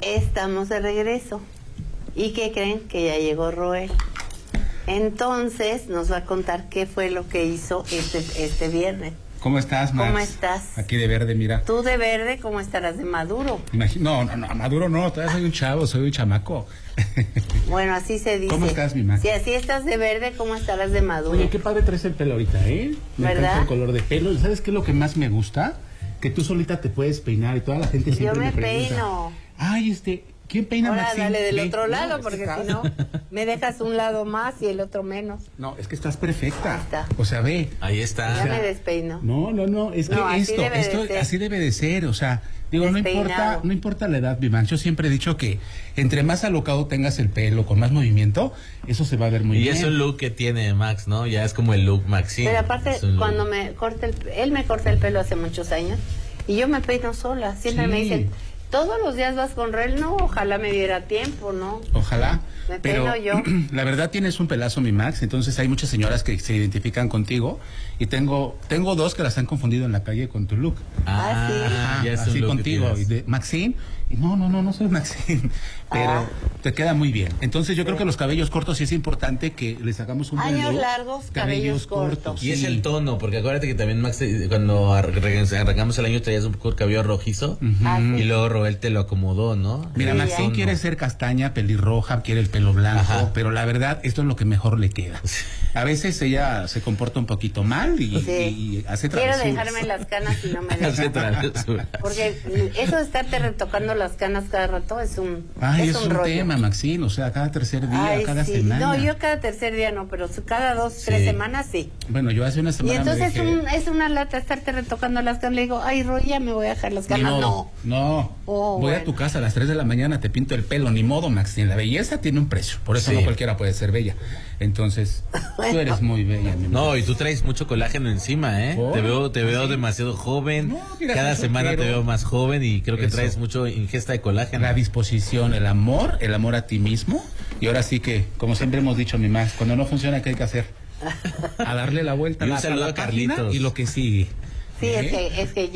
Estamos de regreso. ¿Y qué creen? Que ya llegó Roel. Entonces nos va a contar qué fue lo que hizo este viernes. ¿Cómo estás, Max? ¿Cómo estás? Aquí de verde, mira. Tú de verde, ¿cómo estarás de maduro? No, maduro no, todavía soy un chavo, soy un chamaco. Bueno, así se dice. ¿Cómo estás, mi Max? Si así estás de verde, ¿cómo estarás de maduro? Oye, qué padre traes el pelo ahorita, ¿eh? Me ¿verdad? encanta el color de pelo. ¿Y sabes qué es lo que más me gusta? Que tú solita te puedes peinar y toda la gente siempre Yo me pregunta. peino. Ay, ¿quién peina Ahora Maxine? dale del Ve. otro lado, No, porque si no, me dejas un lado más y el otro menos. No, es que estás perfecta. Ahí está. O sea, ve. Ahí está. Ya me despeino. No, es que No, así esto, debe de ser. así debe de ser, o sea, digo, Despeinado. no importa la edad, mi man. Yo siempre he dicho que entre más alocado tengas el pelo, con más movimiento, eso se va a ver muy Y bien. es un look que tiene Max, ¿no? Ya es como el look Maxine. Pero aparte, Es un look. cuando me corta él me corta el pelo hace muchos años y yo me peino sola. Siempre Sí. me dicen, todos los días vas con Roel. No, ojalá me diera tiempo, ¿no? Ojalá. Me Pero peino yo. la verdad tienes un pelazo, mi Max. Entonces hay muchas señoras que se identifican contigo. Y tengo dos que las han confundido en la calle con tu look. Ah, ya es un así look que contigo. tienes. Y de Maxine. Y no soy Maxine. Pero te queda muy bien. Entonces yo creo que los cabellos cortos sí es importante que les hagamos un buen Años look. largos, cabellos cortos. Y es sí. el tono, porque acuérdate que también Max, cuando arrancamos el año traías un poco el cabello rojizo. Ah, sí. Y luego Roel te lo acomodó, ¿no? Mira, Sí, Maxine ya. quiere ser castaña, pelirroja, quiere el pelo blanco, Ajá. pero la verdad, esto es lo que mejor le queda. A veces ella se comporta un poquito mal y hace Quiero travesuras. dejarme las canas y no me Hace dejan. travesura. Porque eso de estarte retocando las canas cada rato es un Es un rollo. tema, Maxine, o sea, cada tercer día, Ay, cada sí. semana. No, yo cada tercer día no, pero cada 2, 3 Sí. semanas sí. Bueno, yo hace una Y semana entonces me dejé... es una lata estarte retocando las canas. Le digo, ay, Roy, ya me voy a dejar las Ni canas. modo, no. Oh, Voy a bueno. tu casa a las 3 de la mañana, te pinto el pelo, ni modo, Maxine. La belleza tiene un precio, por eso Sí. no cualquiera puede ser bella. Entonces, tú eres muy bella, mi No, Max. y tú traes mucho colágeno encima, ¿eh? ¿Por? Te veo demasiado joven. No, mira, Cada soy semana te soltero. veo más joven y creo que Eso. traes mucho ingesta de colágeno. La disposición, el amor a ti mismo. Y ahora sí que, como siempre hemos dicho, mi Max, cuando no funciona, ¿qué hay que hacer? A darle la vuelta Y un a saludo la a página Carlitos. y lo que sigue. Sí, ¿Eh? es que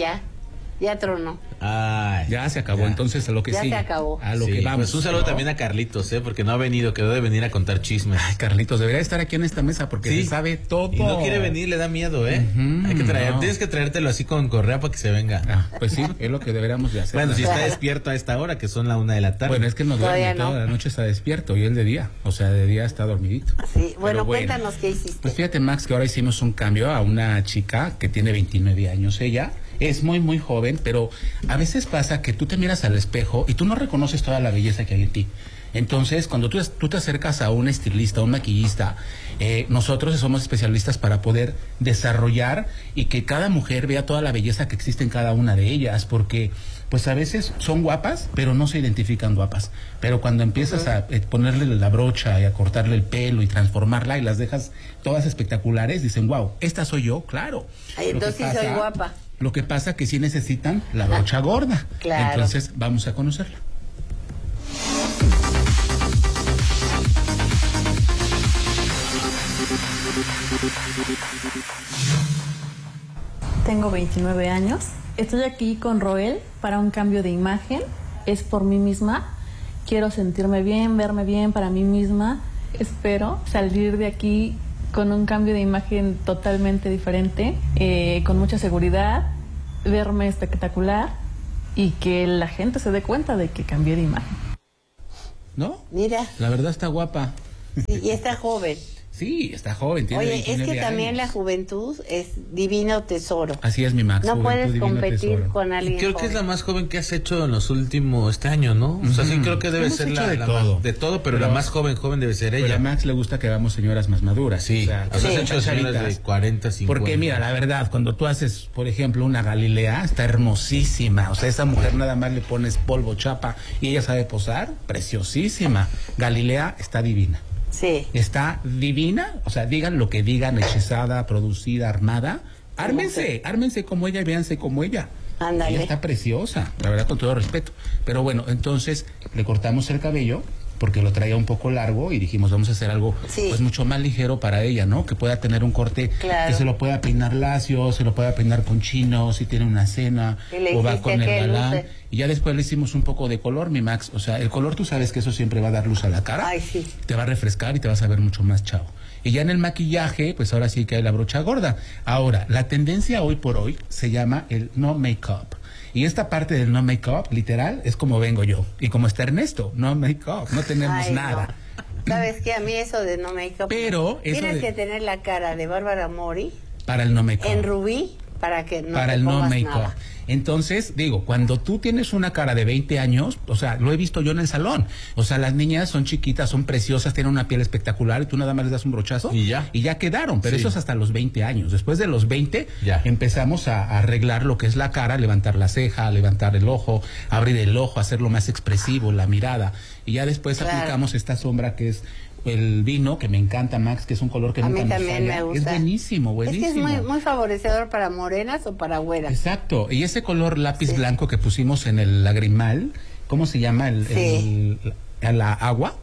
ya tronó. Ay, Ya se acabó, ya. entonces a lo que Ya se sigue. acabó. A lo Sí, que vamos. pues un saludo ¿no? también a Carlitos, porque no ha venido, quedó de venir a contar chismes. Ay, Carlitos, debería estar aquí en esta mesa porque Sí. se sabe todo. Y no quiere venir, le da miedo, ¿eh? Ujú, Hay que no. tienes que traértelo así con correa para que se venga. Ah, pues sí, es lo que deberíamos de hacer. Bueno, si está Claro. despierto a esta hora, que son la 1 de la tarde. Bueno, es que no Todavía duerme, no. toda la noche está despierto y él de día, o sea, de día está dormidito. Sí, Pero bueno, cuéntanos qué hiciste. Pues fíjate, Max, que ahora hicimos un cambio a una chica que tiene 29 años. Ella es muy joven, pero a veces pasa que tú te miras al espejo y tú no reconoces toda la belleza que hay en ti. Entonces, cuando tú te acercas a un estilista, a un maquillista, nosotros somos especialistas para poder desarrollar y que cada mujer vea toda la belleza que existe en cada una de ellas, porque pues a veces son guapas, pero no se identifican guapas. Pero cuando empiezas a ponerle la brocha y a cortarle el pelo y transformarla y las dejas todas espectaculares, dicen, wow, esta soy yo, claro. Ay, Lo que entonces sí soy guapa. Lo que pasa que sí necesitan la brocha gorda. Claro. Entonces vamos a conocerla. Tengo 29 años. Estoy aquí con Roel para un cambio de imagen. Es por mí misma. Quiero sentirme bien, verme bien para mí misma. Espero salir de aquí con un cambio de imagen totalmente diferente, con mucha seguridad, verme espectacular y que la gente se dé cuenta de que cambié de imagen. ¿No? Mira, La verdad está guapa. sí, y está joven. Sí, está joven, tiene Oye, es que 29 también la años. juventud es divino tesoro. Así es, mi Max. No juventud, puedes divino competir tesoro. con alguien Creo que es la joven. más joven que has hecho en los últimos, este año, ¿no? O sea, sí creo que debe Hemos ser hecho la, de la todo. más, de todo, pero la más joven debe ser Pero a ella. Max le gusta que hagamos señoras más maduras. Sí, o sea, o sea, has Sí. hecho señoras de chavitas. 40, 50. Porque mira, la verdad, cuando tú haces, por ejemplo, una Galilea, está hermosísima. O sea, esa mujer nada más le pones polvo, chapa y ella sabe posar, preciosísima. Galilea está divina. Sí. Está divina, o sea, digan lo que digan, hechizada, producida, armada. Ármense como ella y véanse como ella. Ándale. Ella está preciosa, la verdad, con todo respeto. Pero bueno, entonces le cortamos el cabello porque lo traía un poco largo y dijimos, vamos a hacer algo Sí. pues mucho más ligero para ella, ¿no? Que pueda tener un corte, Claro. que se lo pueda peinar lacio, se lo pueda peinar con chino, si tiene una cena, Y le o va dijiste con el que galán. luce. Y ya después le hicimos un poco de color, mi Max. O sea, el color tú sabes que eso siempre va a dar luz a la cara. Ay, sí. Te va a refrescar y te vas a ver mucho más chavo. Y ya en el maquillaje, pues ahora sí que hay la brocha gorda. Ahora, la tendencia hoy por hoy se llama el no make-up. Y esta parte del no make-up, literal, es como vengo yo. Y como está Ernesto, no make-up, no tenemos Ay, nada. no. ¿Sabes qué? A mí eso de no make-up. Pero eso Tienes de- que tener la cara de Bárbara Mori Para el no make-up. en rubí para que no Para te el no pongas make-up. nada. Entonces, digo, cuando tú tienes una cara de 20 años, o sea, lo he visto yo en el salón. O sea, las niñas son chiquitas, son preciosas, tienen una piel espectacular y tú nada más les das un brochazo Y ya. quedaron. Pero Sí. eso es hasta los 20 años. Después de los 20, Ya. empezamos a arreglar lo que es la cara, levantar la ceja, levantar el ojo, abrir el ojo, hacerlo más expresivo, la mirada. Y ya después Claro. aplicamos esta sombra que es el vino, que me encanta, Max, que es un color que A nunca mí nos también falla. me gusta. Es buenísimo, buenísimo. Es que es muy, muy favorecedor para morenas o para güeras. Exacto, y ese color lápiz Sí. blanco que pusimos en el lagrimal, ¿cómo se llama? Sí. A la agua,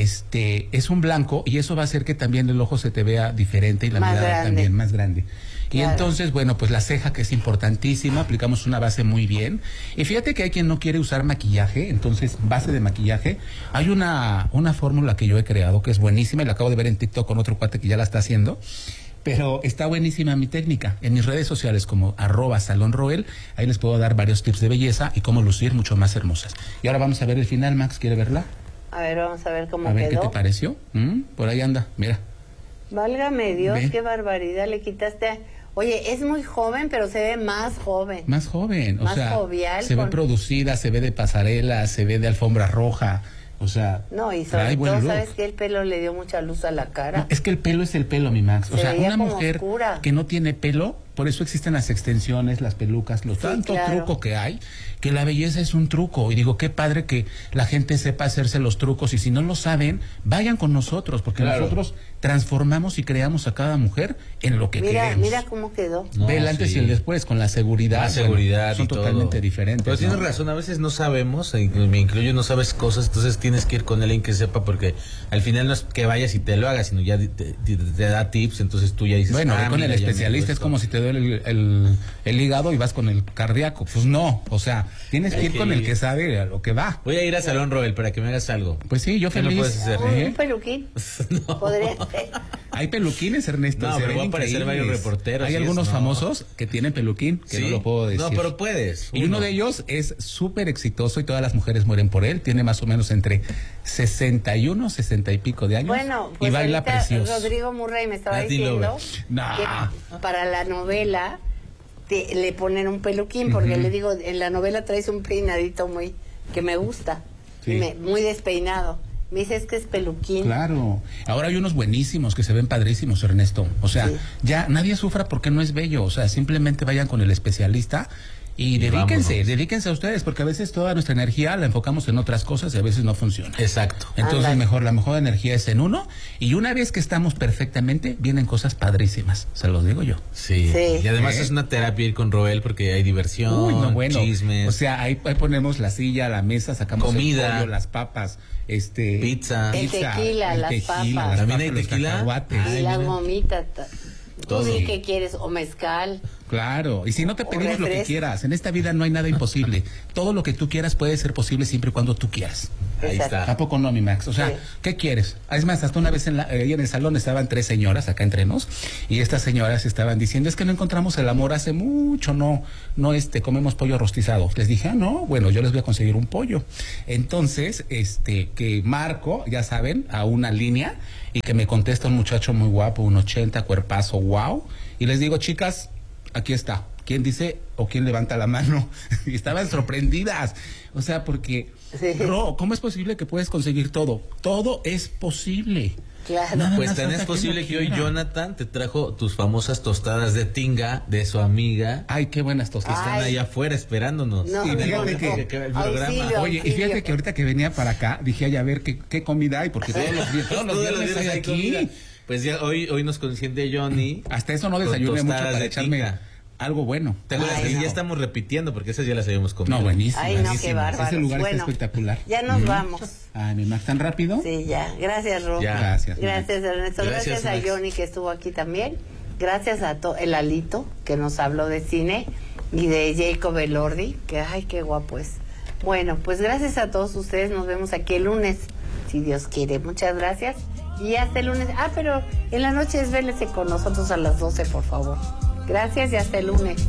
es un blanco y eso va a hacer que también el ojo se te vea diferente y la Más mirada grande. también más grande. Y Claro. entonces, bueno, pues la ceja que es importantísima, aplicamos una base muy bien. Y fíjate que hay quien no quiere usar maquillaje, entonces base de maquillaje. Hay una fórmula que yo he creado que es buenísima y la acabo de ver en TikTok con otro cuate que ya la está haciendo. Pero está buenísima mi técnica. En mis redes sociales como @salonroel, ahí les puedo dar varios tips de belleza y cómo lucir mucho más hermosas. Y ahora vamos a ver el final, Max, ¿quiere verla? A ver, vamos a ver cómo A ver quedó. qué te pareció. Por ahí anda, mira. Válgame Dios, Ve. qué barbaridad, le quitaste. Oye, es muy joven, pero se ve más joven. Más joven, o Más sea, jovial, se ve con- producida, se ve de pasarela, se ve de alfombra roja, o sea, No, y trae sobre buen todo, look. ¿sabes que el pelo le dio mucha luz a la cara? No, es que el pelo es el pelo, mi Max. O Se sea, veía una como mujer oscura. que no tiene pelo, por eso existen las extensiones, las pelucas, lo Sí, tanto claro. truco que hay, que la belleza es un truco. Y digo, qué padre que la gente sepa hacerse los trucos. Y si no lo saben, vayan con nosotros, porque Claro. nosotros transformamos y creamos a cada mujer en lo que Mira, queremos. mira cómo quedó. No, Ve el antes sí. y el después, con la seguridad. Más bueno, seguridad son y todo. totalmente diferentes. Pero tienes ¿no? razón, a veces no sabemos, me incluyo, no sabes cosas, entonces tienes que ir con alguien que sepa, porque al final no es que vayas y te lo hagas, sino ya te da tips, entonces tú ya dices, Bueno, ve con mira, el ya me especialista, hago es esto. como si te duele el hígado y vas con el cardíaco. Pues no, o sea, tienes que Hay ir que con el ir. que sabe a lo que va. Voy a ir a Salón Roel para que me hagas algo. Pues sí, yo ¿Qué me feliz. puedes hacer? Un peluquín. No. Podría. Hay peluquines, Ernesto. No, se pero ven va a aparecer increíbles. varios reporteros Hay y algunos eso, no. famosos que tienen peluquín, que ¿Sí? no lo puedo decir. No, pero puedes. Y uno de ellos es súper exitoso y todas las mujeres mueren por él. Tiene más o menos entre 61, 60 y pico de años. Bueno, pues y baila ahorita precioso. Rodrigo Murray me estaba Latin diciendo Lover. Nah. que para la novela le ponen un peluquín, porque le digo, en la novela traes un peinadito muy que me gusta, Sí. muy despeinado. Me dice, es que es peluquín. Claro. Ahora hay unos buenísimos que se ven padrísimos, Ernesto. O sea, Sí. ya nadie sufra porque no es bello. O sea, simplemente vayan con el especialista y dedíquense, vámonos. dedíquense a ustedes, porque a veces toda nuestra energía la enfocamos en otras cosas y a veces no funciona. Exacto. Entonces Ándale. la mejor energía es en uno, y una vez que estamos perfectamente, vienen cosas padrísimas, se los digo yo. Sí. Sí. Y además ¿Eh? es una terapia ir con Roel porque hay diversión, Uy, no, bueno. chismes. O sea, ahí ponemos la silla, la mesa, sacamos Comida. el pollo, las papas, Pizza. El tequila, las papas. las ¿También hay papas, los tequila? cacahuates. Y Ay, las mira. gomitas. Todo. Tú di que quieres, o mezcal. Claro, y si no te O pedimos lo que refresco. quieras, en esta vida no hay nada imposible. Todo lo que tú quieras puede ser posible siempre y cuando tú quieras. Ahí Exacto. está. ¿A poco no, mi Max? O sea, Sí. ¿qué quieres? Es más, hasta una vez ahí en el salón estaban 3 señoras acá entre nos, y estas señoras estaban diciendo, es que no encontramos el amor hace mucho, no comemos pollo rostizado. Les dije, no, bueno, yo les voy a conseguir un pollo. Entonces, que marco, ya saben, a una línea, y que me contesta un muchacho muy guapo, un 80, cuerpazo, wow, y les digo, chicas, aquí está. ¿Quién dice o quién levanta la mano? Y estaban sorprendidas. O sea, porque, Sí. Ro, ¿cómo es posible que puedes conseguir todo? Todo es posible. Claro. Nada Pues más tan falta es posible lo que hoy quiera. Jonathan te trajo tus famosas tostadas de tinga de su amiga. Ay, qué buenas Que tostadas. están Ay. ahí afuera esperándonos. No, Y no, fíjate no. que el programa. Auxilio. Oye, y fíjate que ahorita que venía para acá, dije, ay, a ver qué comida hay, porque todos los viernes hay aquí. comida. Pues ya hoy nos consiente Johnny. Hasta eso no con desayuné mucho tostadas para de echarme tinga. algo bueno. ¿Te acuerdas Ay, que no. ya estamos repitiendo? Porque esas ya las habíamos comido. No, buenísimo. Ay, no, qué buenísimo. bárbaro. Ese lugar Bueno, está espectacular. Ya nos vamos. Ay, mi Max, ¿tan rápido? Sí, ya. Gracias, Ro. Ya. Gracias. Gracias, Ernesto. Gracias, Gracias a Max. Johnny, que estuvo aquí también. Gracias a el Alito, que nos habló de cine. Y de Jacob Elordi, que ay, qué guapo es. Bueno, pues gracias a todos ustedes. Nos vemos aquí el lunes, si Dios quiere. Muchas gracias. Y hasta el lunes. Pero en la noche desvélese con nosotros a las 12, por favor. Gracias y hasta el lunes.